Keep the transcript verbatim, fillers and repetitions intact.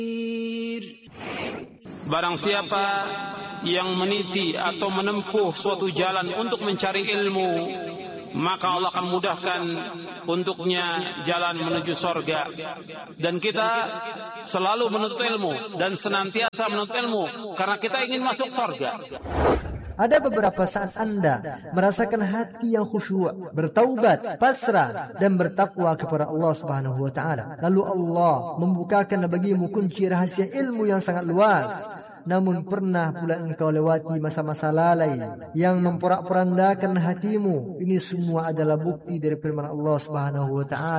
Barang siapa yang meniti atau menempuh suatu jalan untuk mencari ilmu, maka Allah akan mudahkan untuknya jalan menuju sorga. Dan kita selalu menuntut ilmu dan senantiasa menuntut ilmu karena kita ingin masuk sorga. Ada beberapa saat Anda merasakan hati yang khusyuk, bertaubat, pasrah, dan bertakwa kepada Allah Subhanahu wa taala. Lalu Allah membukakan bagimu kunci rahasia ilmu yang sangat luas. Namun pernah pula engkau lewati masa-masa lalai yang memporak-porandakan hatimu. Ini semua adalah bukti dari firman Allah Subhanahu wa taala.